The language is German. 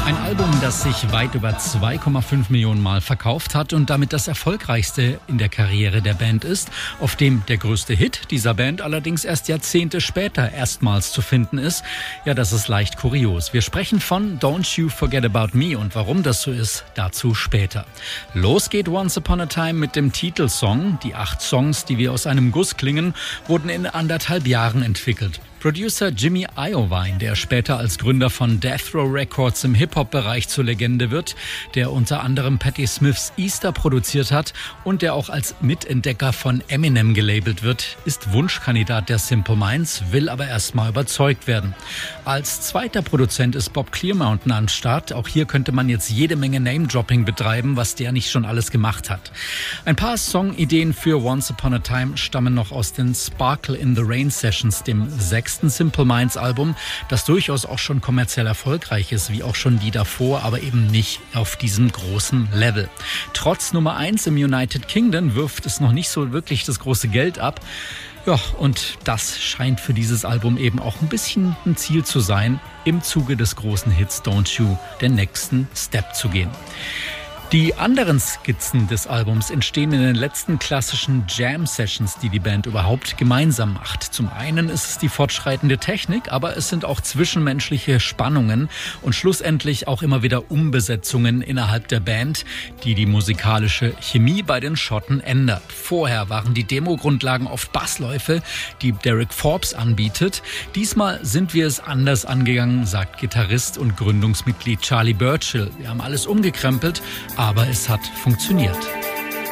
Ein Album, das sich weit über 2,5 Millionen Mal verkauft hat und damit das erfolgreichste in der Karriere der Band ist, auf dem der größte Hit dieser Band allerdings erst Jahrzehnte später erstmals zu finden ist. Ja, das ist leicht kurios. Wir sprechen von Don't You Forget About Me und warum das so ist, dazu später. Los geht Once Upon a Time mit dem Titelsong. Die 8 Songs, die wie aus einem Guss klingen, wurden in 1,5 Jahren entwickelt. Producer Jimmy Iovine, der später als Gründer von Death Row Records im Hip-Hop-Bereich zur Legende wird, der unter anderem Patti Smiths Easter produziert hat und der auch als Mitentdecker von Eminem gelabelt wird, ist Wunschkandidat der Simple Minds, will aber erstmal überzeugt werden. Als zweiter Produzent ist Bob Clearmountain am Start. Auch hier könnte man jetzt jede Menge Name-Dropping betreiben, was der nicht schon alles gemacht hat. Ein paar Songideen für Once Upon a Time stammen noch aus den Sparkle in the Rain Sessions, dem 6. Simple Minds Album, das durchaus auch schon kommerziell erfolgreich ist, wie auch schon die davor, aber eben nicht auf diesem großen Level. Trotz Nummer 1 im United Kingdom wirft es noch nicht so wirklich das große Geld ab. Ja, und das scheint für dieses Album eben auch ein bisschen ein Ziel zu sein, im Zuge des großen Hits Don't You den nächsten Step zu gehen. Die anderen Skizzen des Albums entstehen in den letzten klassischen Jam-Sessions, die die Band überhaupt gemeinsam macht. Zum einen ist es die fortschreitende Technik, aber es sind auch zwischenmenschliche Spannungen und schlussendlich auch immer wieder Umbesetzungen innerhalb der Band, die die musikalische Chemie bei den Schotten ändert. Vorher waren die Demo-Grundlagen oft Bassläufe, die Derek Forbes anbietet. Diesmal sind wir es anders angegangen, sagt Gitarrist und Gründungsmitglied Charlie Burchill. Wir haben alles umgekrempelt, aber es hat funktioniert.